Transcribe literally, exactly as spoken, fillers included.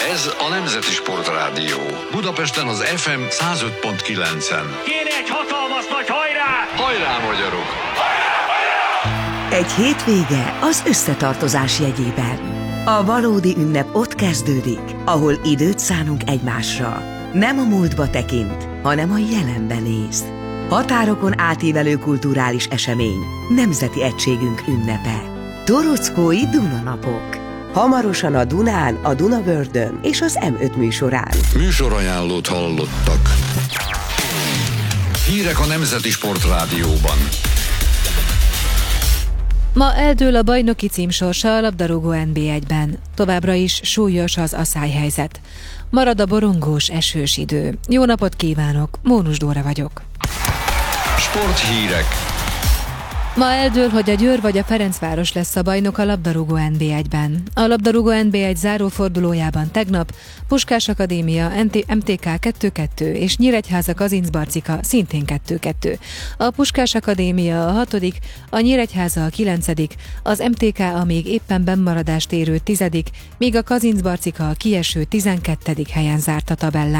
Ez a Nemzeti Sportrádió. Budapesten az ef em száz öt pont kilencen. Kéne egy hatalmas nagy hajrá! Hajrá, magyarok! Hajrá, hajrá! Egy hétvége az összetartozás jegyében. A valódi ünnep ott kezdődik, ahol időt szánunk egymásra. Nem a múltba tekint, hanem a jelenbe néz. Határokon átívelő kulturális esemény, nemzeti egységünk ünnepe. Torockói Dunanapok. Hamarosan a Dunán, a Dunavördön és az em öt műsorán. Műsorajánlót hallottak. Hírek a Nemzeti Sportrádióban. Ma eldől a bajnoki cím sorsa a labdarúgó en bé egyben. Továbbra is súlyos az aszályhelyzet. Marad a borongós, esős idő. Jó napot kívánok, Mónus Dóra vagyok. Sporthírek. Ma eldől, hogy a Győr vagy a Ferencváros lesz a bajnok a labdarúgó en bé egyben. A labdarúgó en bé egy zárófordulójában tegnap Puskás Akadémia, em té ká kettő kettő és Nyíregyháza Kazincbarcika szintén kettő kettő. A Puskás Akadémia a hatodik, a Nyíregyháza a kilencedik, az em té ká a még éppen bennmaradást érő tizedik, míg a Kazincbarcika a kieső tizenkettedik helyen zárt a tabellán.